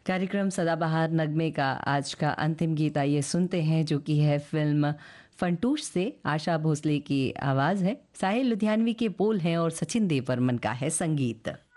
कार्यक्रम सदाबहार नगमे का आज का अंतिम गीत आइए सुनते हैं, जो कि है फिल्म फंटूश से। आशा भोसले की आवाज़ है, साहिल लुधियानवी के बोल हैं और सचिन देव बर्मन का है संगीत।